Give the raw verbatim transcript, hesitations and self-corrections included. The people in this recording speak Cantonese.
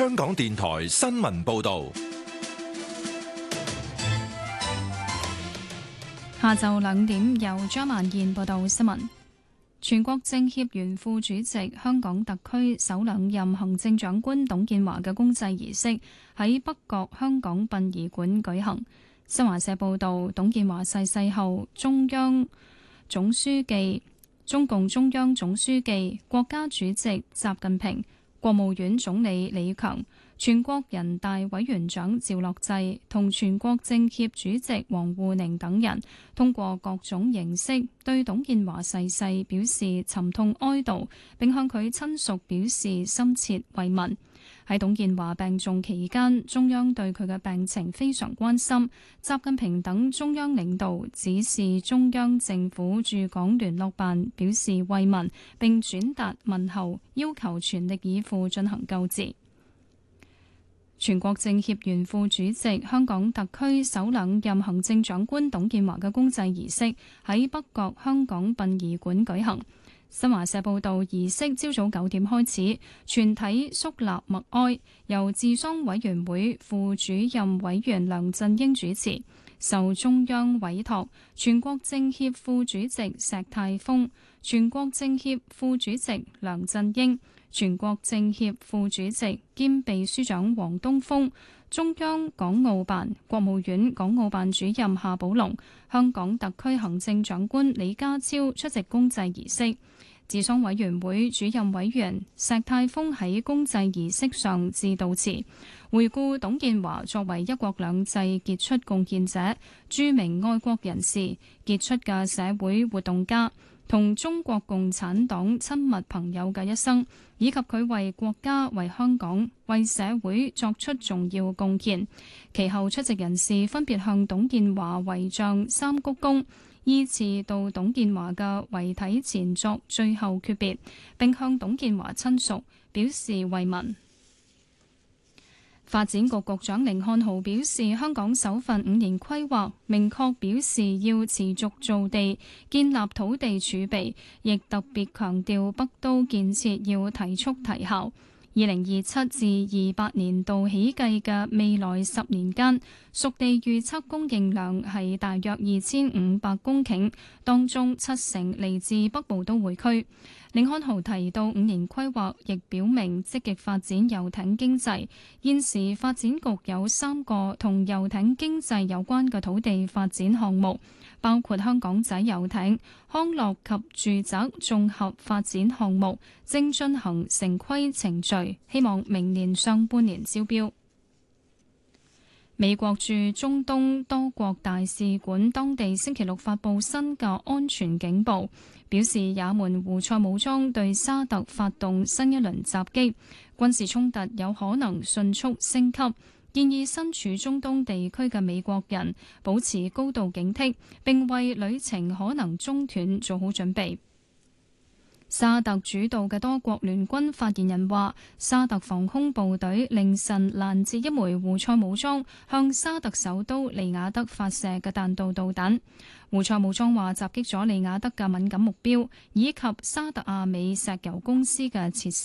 香港電台新聞報道。 下晝兩點，由張曼燕報道新聞。全國政協原副主席、香港特區首兩任行政長官董建華嘅公祭儀式喺北角香港殯儀館舉行。新華社報道，董建華逝世後，中央總書記、中共中央總書記、國家主席習近平、國務院總理李強、全國人大委員長趙樂際同全國政協主席王滬寧等人通過各種形式對董建華逝世表示沉痛哀悼，並向佢親屬表示深切慰問。喺董建華病重期間，中央對佢嘅病情非常關心，習近平等中央領導指示中央政府駐港聯絡辦表示慰問，並轉達問候，要求全力以赴進行救治。全國政協原副主席、香港特區首兩任行政長官董建華嘅公祭儀式喺北角香港殯儀館舉行。新華社報道，儀式朝早九點開始，全體肅立默哀，由治喪委員會副主任委員梁振英主持。受中央委託，全國政協副主席石泰峰、全國政協副主席梁振英、全國政協副主席兼秘書長王東峰、中央港澳辦、國務院港澳辦主任夏寶龍、香港特區行政長官李家超出席公祭儀式。治喪委員會主任委員石泰峰喺公祭儀式上致悼詞，回顧董建華作為一國兩制傑出貢獻者、著名愛國人士、傑出嘅社會活動家，同中國共產黨親密朋友嘅一生，以及佢為國家、為香港、為社會作出重要貢獻。其後出席人士分別向董建華遺像三鞠躬，依次到董建華嘅遺體前作最後訣別，並向董建華親屬表示慰問。發展局局長甯漢豪表示，香港首份五年規劃明確表示要持續造地，建立土地儲備，亦特別強調北都建設要提速提效。二零二七至二八年度起計嘅未來十年間，熟地預測供應量係大約二千五百公頃，當中七成嚟自北部都會區。甯漢豪提到，五年規劃亦表明積極發展遊艇經濟。現時發展局有三個同遊艇經濟有關嘅土地發展項目，包括香港仔遊艇、康樂及住宅綜合發展項目，正進行城規程序，希望明年上半年招標。美國駐中東多國大使館當地星期六發布新嘅安全警報，表示也門胡塞武裝對沙特發動新一輪襲擊，軍事衝突有可能迅速升級，建議身處中東地區嘅美國人保持高度警惕，並為旅程可能中斷做好準備。沙特主導嘅多國聯軍發言人話，沙特防空部隊凌晨攔截一枚胡塞武裝向沙特首都利雅得發射嘅彈道導彈。胡塞武裝話襲擊咗利雅得嘅敏感目標，以及沙特阿美石油公司嘅設施。